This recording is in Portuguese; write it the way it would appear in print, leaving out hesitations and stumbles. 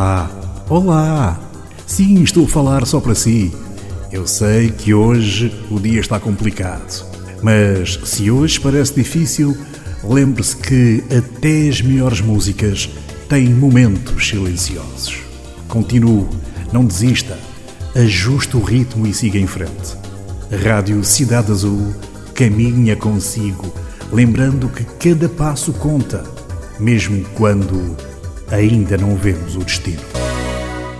Olá, olá! Sim, estou a falar só para si. Eu sei que hoje o dia está complicado, mas se hoje parece difícil, lembre-se que até as melhores músicas têm momentos silenciosos. Continue, não desista, ajuste o ritmo e siga em frente. Rádio Cidade Azul caminha consigo, lembrando que cada passo conta, mesmo quando ainda não vemos o destino.